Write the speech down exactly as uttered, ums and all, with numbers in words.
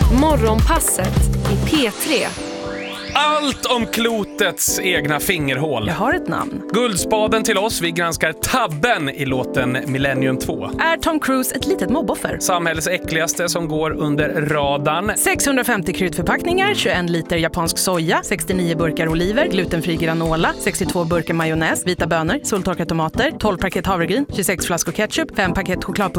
Morgonpasset i P tre. Allt om klotets egna fingerhål. Jag har ett namn. Guldspaden till oss, vi granskar tabben i låten Millennium två. Är Tom Cruise ett litet mobboffer? Samhällets äckligaste som går under radarn. sexhundrafemtio kryddförpackningar, tjugoen liter japansk soja, sextionio burkar oliver, glutenfri granola, sextiotvå burkar majonnäs, vita bönor, soltorkade tomater, tolv paket havregryn, tjugosex flaskor ketchup, fem paket choklad